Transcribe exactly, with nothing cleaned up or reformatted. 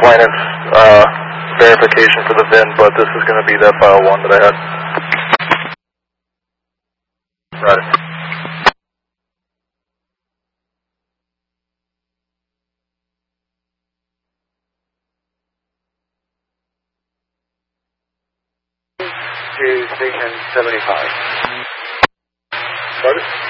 point of uh, verification for the V I N, but this is going to be that file one that I had. Right. To station seventy-five. Started?